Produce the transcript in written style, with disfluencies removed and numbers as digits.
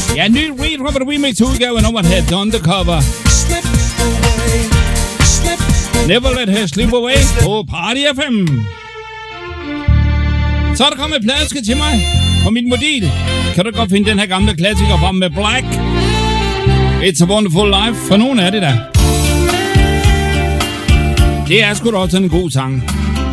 Ja, ny retro remix udgave af nummeret her, Undercover. Never Let Her Slip Away på Party FM. Så er der kommet et pladeske til mig på min mobil. Kan du godt finde den her gamle klassiker fra med Black? It's a Wonderful Life. For nogen er det da. Det er sgu da også en god sang.